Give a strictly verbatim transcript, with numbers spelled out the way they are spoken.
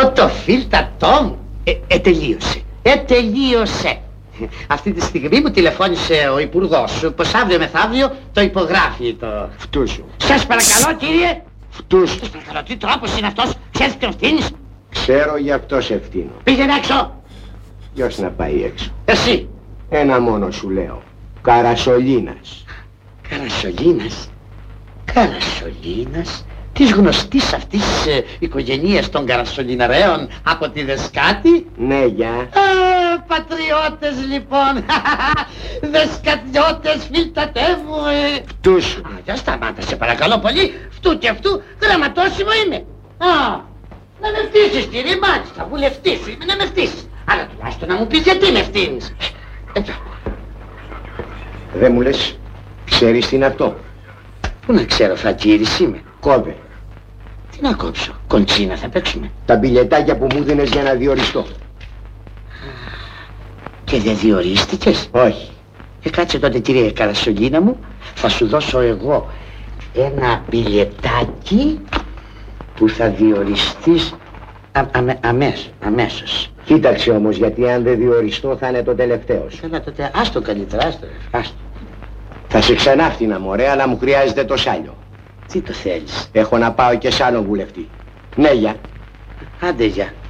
Ο το φίλτα Τόμ ε, ε, τελείωσε. Ε, τελείωσε. Αυτή τη στιγμή μου τηλεφώνησε ο υπουργός πως αύριο μεθαύριο το υπογράφει το... Φτούσου. Σας παρακαλώ κύριε. Φτούσου. Σας παρακαλώ, τι τρόπος είναι αυτός, ξέρεις ποιον φτύνεις? Ξέρω, γι' αυτό σε ευθύνω. Πήγαινε έξω. Ποιος να πάει έξω? Εσύ. Ένα μόνο σου λέω. Καρασολίνας. Καρασολίνας. Καρασολίνας. Της γνωστής αυτής ε, οικογένειας των Καρασολιναρέων από τη Δεσκάτη. Ναι, για. Α, πατριώτες λοιπόν. Δεσκατιώτες, φίλτατέ μου. Ε. Φτούσου. Α, για σταμάτα σε παρακαλώ πολύ. Φτού και αυτού γραμματόσημο είμαι. Α, να με φτύσεις κύριε, μάλιστα, βουλευτής σου είμαι, να με φτύσεις. Αλλά τουλάχιστον να μου πεις γιατί με φτύνεις. Εδώ. Δεν μου λες, ξέρεις τι είναι αυτό? Πού να ξέρω, φακύρης είμαι. Κόβε. Τι να κόψω, κοντσίνα θα παίξουμε? Τα μπιλετάκια που μου δίνες για να διοριστώ. Και δεν διορίστηκες? Όχι. Ε, κάτσε τότε κύριε Καρασολίνα μου, θα σου δώσω εγώ ένα μπιλετάκι που θα διοριστείς α, αμε, αμέσως, αμέσως. Κοίταξε όμως, γιατί αν δεν διοριστώ θα είναι το τελευταίο σου. Καλά τότε, άστο καλύτερα, άστο, άστο. Θα σε ξανάφτινα μωρέ, αλλά μου χρειάζεται το σάλιο. Τι το θέλεις? Έχω να πάω και σ' άλλον βουλευτή. Ναι, για. Άντε για.